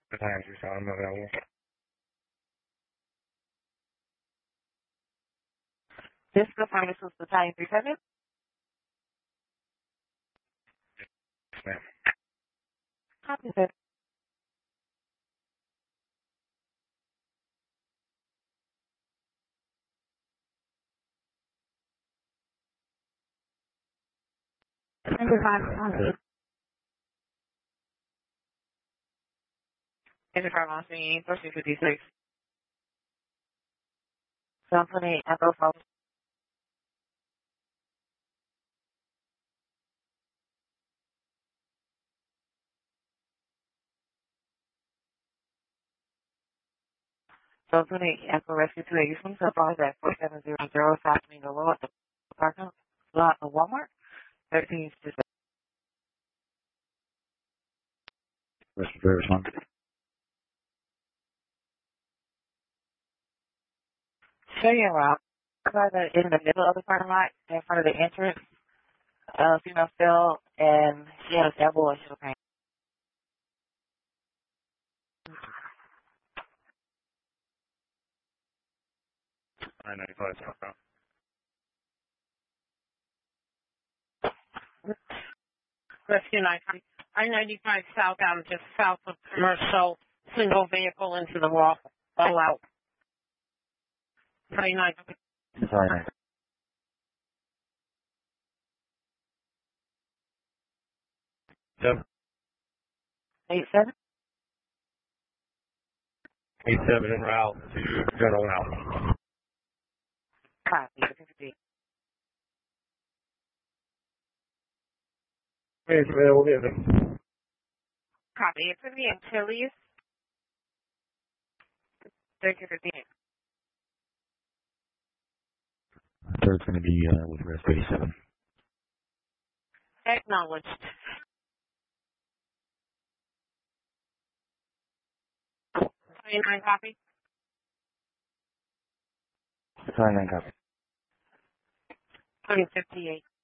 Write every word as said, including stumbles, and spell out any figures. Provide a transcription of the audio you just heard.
The times you saw them available. This is the finest was the time three seven. Yes, ma'am. Copy that. Number five on Enter five on scene, thirteen fifty six. Symphony Echo Phone. Symphony Echo Rescue two eighty one. So far at four seven zero zero South Mingo Road at the parking lot of Walmart. Thirteen fifty six. Rescue Service one. Show you around. In the middle of the parking lot, in front of the entrance, uh, female still, and she has elbow and shoulder pain. I ninety-five southbound. Rescue nine I ninety-five southbound, just south of commercial, single vehicle into the wall, all out. ninety-nine. Sorry. Seven. Eight seven. Eight seven en route to General Alpha. Copy. fifty. Hey, we'll get them. Copy. It's in the Antilles. thirteen fifty-eight. Third's going to be uh, with Rescue eighty-seven. Acknowledged. twenty-nine copy. Sorry, nine copy. twenty fifty-eight.